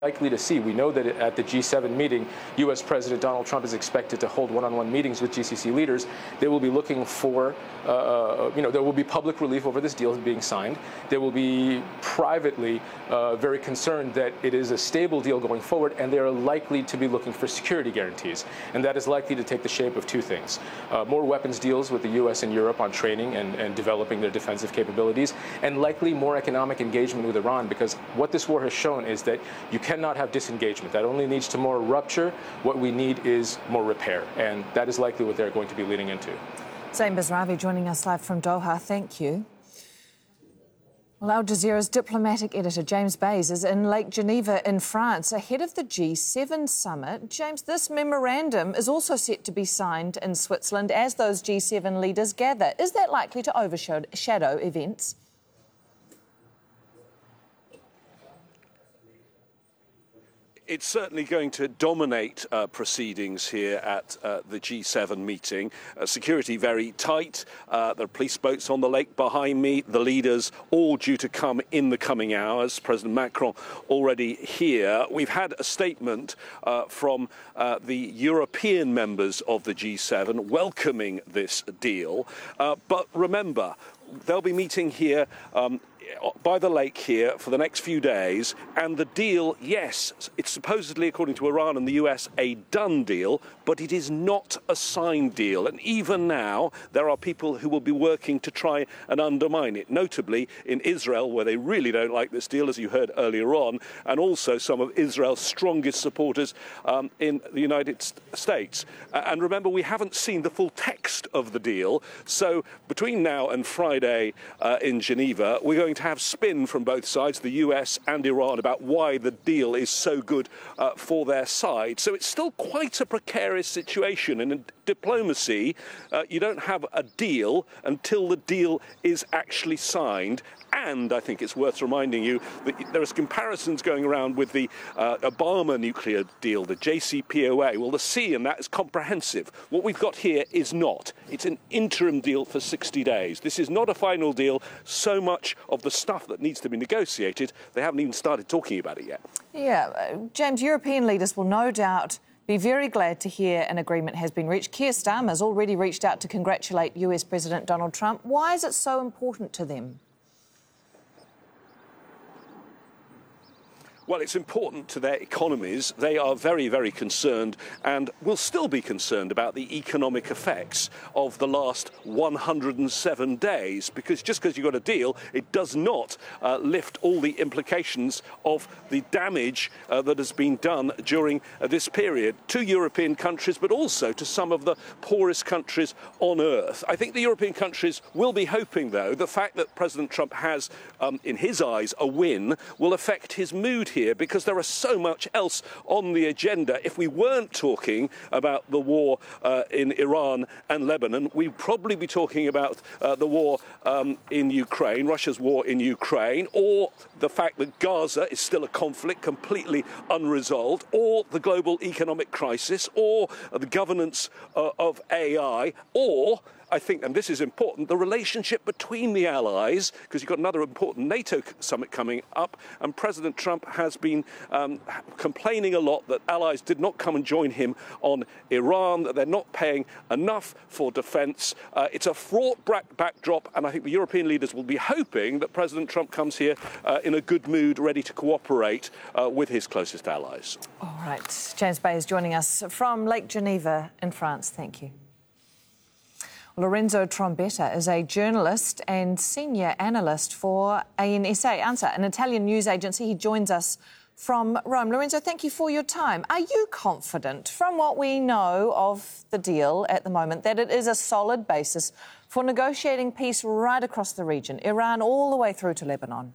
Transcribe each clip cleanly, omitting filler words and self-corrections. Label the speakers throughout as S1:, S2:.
S1: likely to see. We know that at the G7 meeting, U.S. President Donald Trump is expected to hold one-on-one meetings with GCC leaders. They will be looking for, there will be public relief over this deal being signed. They will be privately very concerned that it is a stable deal going forward, and they are likely to be looking for security guarantees. And that is likely to take the shape of two things. More weapons deals with the U.S. and Europe on training and developing their defensive capabilities, and likely more economic engagement with Iran, because what this war has shown is that you cannot have disengagement. That only leads to more rupture. What we need is more repair, and that is likely what they're going to be leading into.
S2: Zain Basravi joining us live from Doha. Thank you. Well, Al Jazeera's diplomatic editor, James Bays, is in Lake Geneva in France ahead of the G7 summit. James, this memorandum is also set to be signed in Switzerland as those G7 leaders gather. Is that likely to overshadow events?
S3: It's certainly going to dominate proceedings here at the G7 meeting. Security very tight. There are police boats on the lake behind me. The leaders all due to come in the coming hours. President Macron already here. We've had a statement from the European members of the G7 welcoming this deal. But remember, they'll be meeting here by the lake here for the next few days, and the deal, yes, it's supposedly, according to Iran and the US, a done deal, but it is not a signed deal. And even now, there are people who will be working to try and undermine it, notably in Israel, where they really don't like this deal, as you heard earlier on, and also some of Israel's strongest supporters in the United States. And remember, we haven't seen the full text of the deal, so between now and Friday in Geneva, we're going to have spin from both sides, the US and Iran, about why the deal is so good for their side. So it's still quite a precarious situation. And in diplomacy, you don't have a deal until the deal is actually signed. And I think it's worth reminding you that there are comparisons going around with the Obama nuclear deal, the JCPOA. Well, the C in that is comprehensive. What we've got here is not. It's an interim deal for 60 days. This is not a final deal. So much of the stuff that needs to be negotiated, they haven't even started talking about it yet.
S2: Yeah, James, European leaders will no doubt be very glad to hear an agreement has been reached. Keir Starmer's already reached out to congratulate US President Donald Trump. Why is it so important to them?
S3: Well, it's important to their economies. They are very, very concerned and will still be concerned about the economic effects of the last 107 days, because just because you've got a deal, it does not lift all the implications of the damage that has been done during this period to European countries, but also to some of the poorest countries on earth. I think the European countries will be hoping, though, the fact that President Trump has, in his eyes, a win will affect his mood here, because there is so much else on the agenda. If we weren't talking about the war in Iran and Lebanon, we'd probably be talking about the war in Ukraine, Russia's war in Ukraine, or the fact that Gaza is still a conflict completely unresolved, or the global economic crisis, or the governance of AI, or I think, and this is important, the relationship between the allies, because you've got another important NATO summit coming up, and President Trump has been complaining a lot that allies did not come and join him on Iran, that they're not paying enough for defence. It's a fraught backdrop, and I think the European leaders will be hoping that President Trump comes here in a good mood, ready to cooperate with his closest allies.
S2: All right. James Bay is joining us from Lake Geneva in France. Thank you. Lorenzo Trombetta is a journalist and senior analyst for ANSA, an Italian news agency. He joins us from Rome. Lorenzo, thank you for your time. Are you confident, from what we know of the deal at the moment, that it is a solid basis for negotiating peace right across the region, Iran all the way through to Lebanon?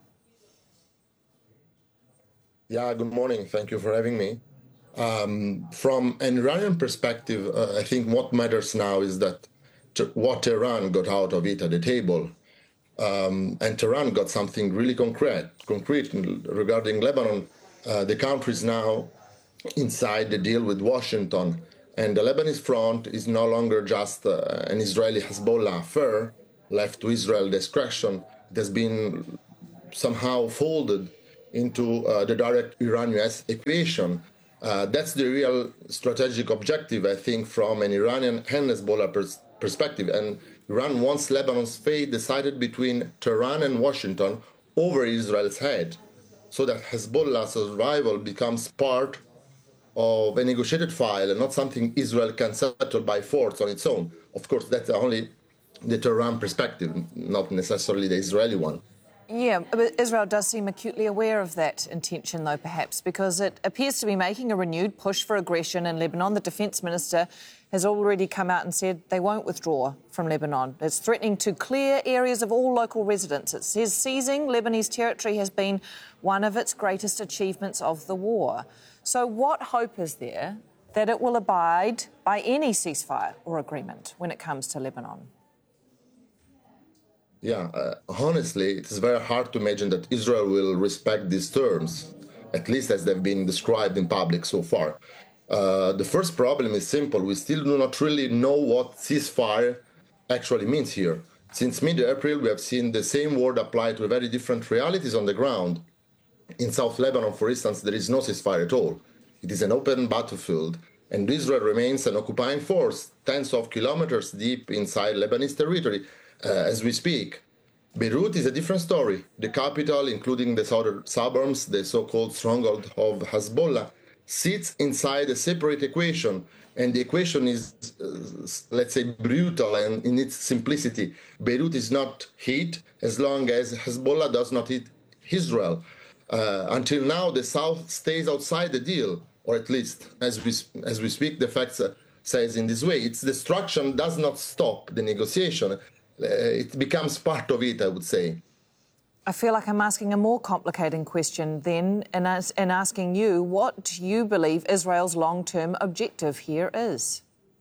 S4: Yeah, good morning. Thank you for having me. From an Iranian perspective, I think what matters now is that what Iran got out of it at the table. And Tehran got something really concrete regarding Lebanon. The country is now inside the deal with Washington, and the Lebanese front is no longer just an Israeli-Hezbollah affair left to Israel discretion. It has been somehow folded into the direct Iran-US equation. That's the real strategic objective, I think, from an Iranian and Hezbollah perspective. And Iran wants Lebanon's fate decided between Tehran and Washington over Israel's head, so that Hezbollah's survival becomes part of a negotiated file and not something Israel can settle by force on its own. Of course, that's only the Tehran perspective, not necessarily the Israeli one.
S2: Yeah, but Israel does seem acutely aware of that intention, though, perhaps, because it appears to be making a renewed push for aggression in Lebanon. The Defence Minister has already come out and said they won't withdraw from Lebanon. It's threatening to clear areas of all local residents. It says seizing Lebanese territory has been one of its greatest achievements of the war. So what hope is there that it will abide by any ceasefire or agreement when it comes to Lebanon?
S4: Yeah, honestly, it is very hard to imagine that Israel will respect these terms, at least as they've been described in public so far. The first problem is simple. We still do not really know what ceasefire actually means here. Since mid-April, we have seen the same word applied to very different realities on the ground. In South Lebanon, for instance, there is no ceasefire at all. It is an open battlefield, and Israel remains an occupying force, tens of kilometers deep inside Lebanese territory. As we speak. Beirut is a different story. The capital, including the southern suburbs, the so-called stronghold of Hezbollah, sits inside a separate equation. And the equation is, let's say, brutal and in its simplicity. Beirut is not hit as long as Hezbollah does not hit Israel. Until now, the south stays outside the deal, or at least as we speak, the facts says in this way. Its destruction does not stop the negotiation. It becomes part of it, I would say.
S2: I feel like I'm asking a more complicated question then, and asking you what you believe Israel's long-term objective here is.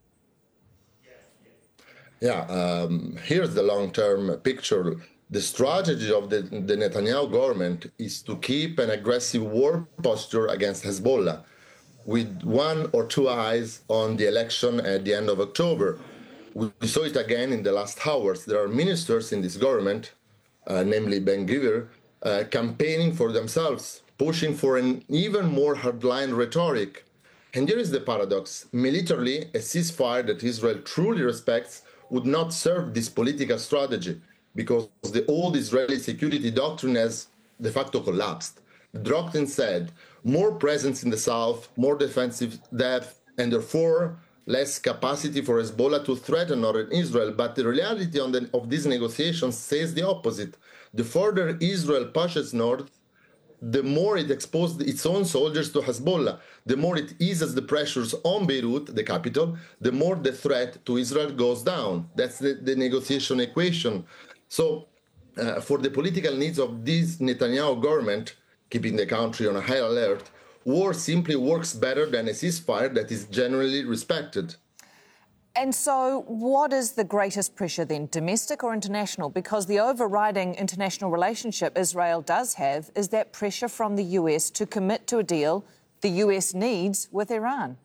S4: Yeah, here's the long-term picture. The strategy of the Netanyahu government is to keep an aggressive war posture against Hezbollah, with one or two eyes on the election at the end of October. We saw it again in the last hours. There are ministers in this government, namely Ben-Gvir, campaigning for themselves, pushing for an even more hardline rhetoric. And here is the paradox. Militarily, a ceasefire that Israel truly respects would not serve this political strategy, because the old Israeli security doctrine has de facto collapsed. The doctrine said more presence in the south, more defensive depth, and therefore less capacity for Hezbollah to threaten northern Israel. But the reality of these negotiations says the opposite. The further Israel pushes north, the more it exposes its own soldiers to Hezbollah, the more it eases the pressures on Beirut, the capital, the more the threat to Israel goes down. That's the negotiation equation. So for the political needs of this Netanyahu government, keeping the country on a high alert, war simply works better than a ceasefire that is generally respected.
S2: And so what is the greatest pressure then, domestic or international? Because the overriding international relationship Israel does have is that pressure from the US to commit to a deal the US needs with Iran.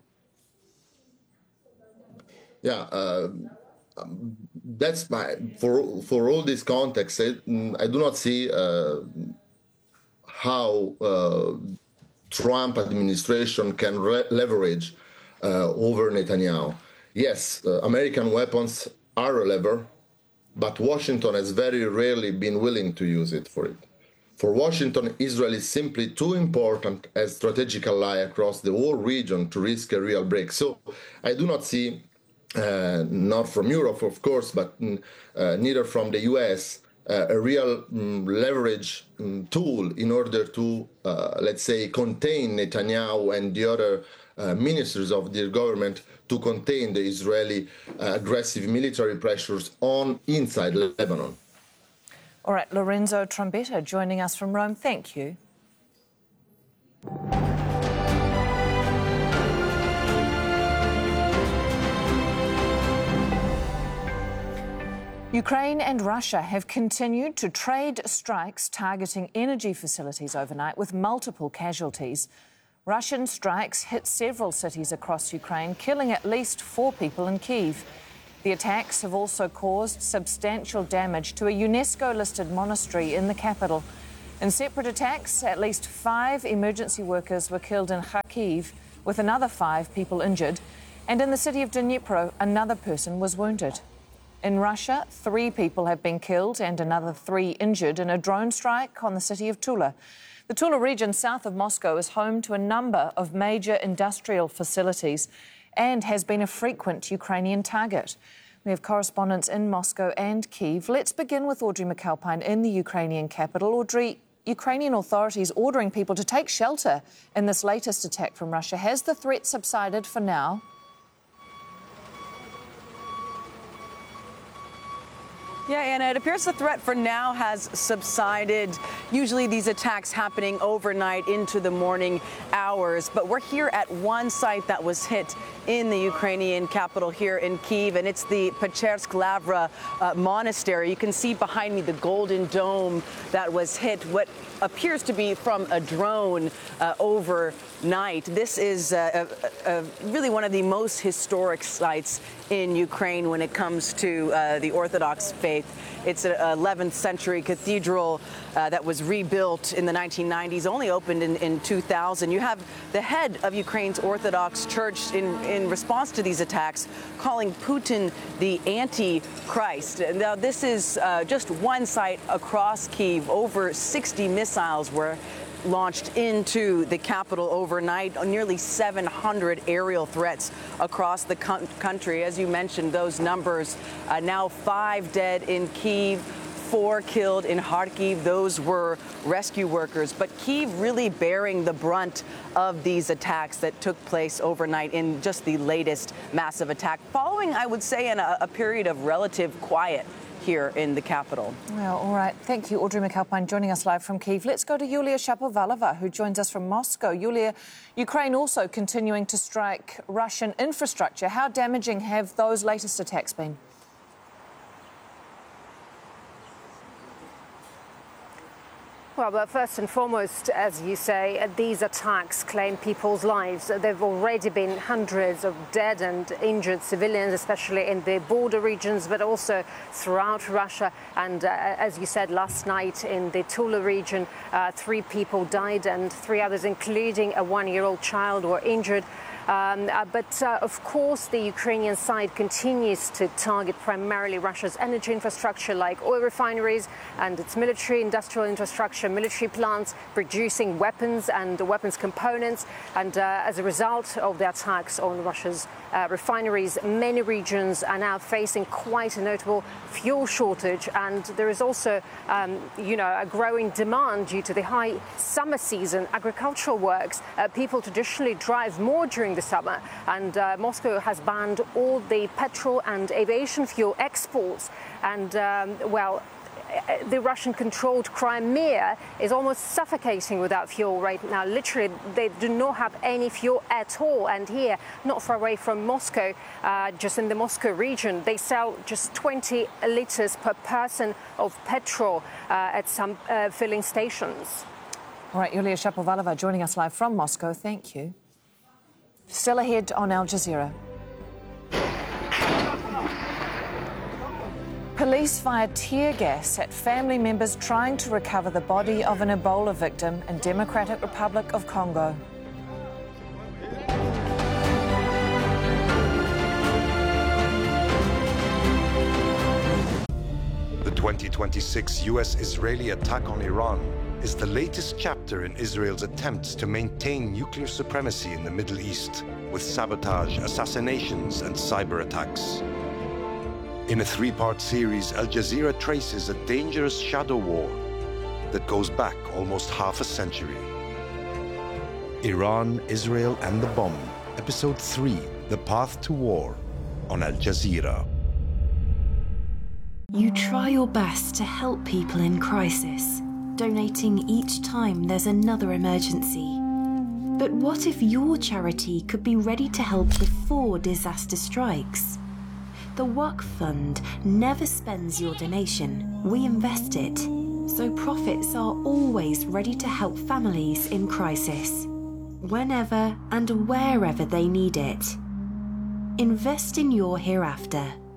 S4: Yeah, that's for all this context, I do not see how Trump administration can leverage over Netanyahu. Yes, American weapons are a lever, but Washington has very rarely been willing to use it for it. For Washington, Israel is simply too important as strategic ally across the whole region to risk a real break. So I do not see, not from Europe, of course, but neither from the US, a real leverage tool in order to, let's say, contain Netanyahu and the other ministers of their government to contain the Israeli aggressive military pressures on inside Lebanon.
S2: All right, Lorenzo Trombetta joining us from Rome. Thank you. Ukraine and Russia have continued to trade strikes targeting energy facilities overnight with multiple casualties. Russian strikes hit several cities across Ukraine, killing at least 4 people in Kyiv. The attacks have also caused substantial damage to a UNESCO-listed monastery in the capital. In separate attacks, at least 5 emergency workers were killed in Kharkiv, with another 5 people injured. And in the city of Dnipro, another person was wounded. In Russia, 3 people have been killed and another 3 injured in a drone strike on the city of Tula. The Tula region south of Moscow is home to a number of major industrial facilities and has been a frequent Ukrainian target. We have correspondents in Moscow and Kyiv. Let's begin with Audrey McAlpine in the Ukrainian capital. Audrey, Ukrainian authorities ordering people to take shelter in this latest attack from Russia. Has the threat subsided for now?
S5: Yeah, Anna, it appears the threat for now has subsided. Usually these attacks happening overnight into the morning hours. But we're here at one site that was hit in the Ukrainian capital here in Kyiv, and it's the Pechersk Lavra monastery. You can see behind me the golden dome that was hit, what appears to be from a drone overnight. This is really one of the most historic sites in Ukraine when it comes to the Orthodox faith. It's an 11th century cathedral that was rebuilt in the 1990s, only opened in 2000. You have the head of Ukraine's Orthodox Church in response to these attacks calling Putin the Antichrist. Now, this is just one site across Kyiv. Over 60 missiles were launched into the capital overnight, nearly 700 aerial threats across the country. As you mentioned, those numbers, now 5 dead in Kyiv, 4 killed in Kharkiv. Those were rescue workers. But Kyiv really bearing the brunt of these attacks that took place overnight in just the latest massive attack, following, I would say, in a period of relative quiet here in the capital.
S2: Well, all right. Thank you, Audrey McAlpine, joining us live from Kyiv. Let's go to Yulia Shapovalova, who joins us from Moscow. Yulia, Ukraine also continuing to strike Russian infrastructure. How damaging have those latest attacks been?
S6: Well, but first and foremost, as you say, these attacks claim people's lives. There have already been hundreds of dead and injured civilians, especially in the border regions, but also throughout Russia. And as you said, last night in the Tula region, 3 people died and 3 others, including a 1-year-old child, were injured. Of course, the Ukrainian side continues to target primarily Russia's energy infrastructure, like oil refineries and its military industrial infrastructure, military plants producing weapons and weapons components. And as a result of the attacks on Russia's refineries, many regions are now facing quite a notable fuel shortage. And there is also, a growing demand due to the high summer season. Agricultural works, people traditionally drive more during the summer, and Moscow has banned all the petrol and aviation fuel exports. And the Russian-controlled Crimea is almost suffocating without fuel right now. Literally, they do not have any fuel at all. And here, not far away from Moscow, just in the Moscow region, they sell just 20 litres per person of petrol at some filling stations.
S2: All right, Yulia Shapovalova joining us live from Moscow. Thank you. Still ahead on Al Jazeera. Police fired tear gas at family members trying to recover the body of an Ebola victim in Democratic Republic of Congo.
S7: The 2026 US-Israeli attack on Iran is the latest chapter in Israel's attempts to maintain nuclear supremacy in the Middle East, with sabotage, assassinations, and cyber attacks. In a 3-part series, Al Jazeera traces a dangerous shadow war that goes back almost half a century. Iran, Israel, and the Bomb, Episode 3, The Path to War, on Al Jazeera.
S8: You try your best to help people in crisis, donating each time there's another emergency. But what if your charity could be ready to help before disaster strikes? The Waqf Fund never spends your donation, we invest it, so profits are always ready to help families in crisis, whenever and wherever they need it. Invest in your hereafter.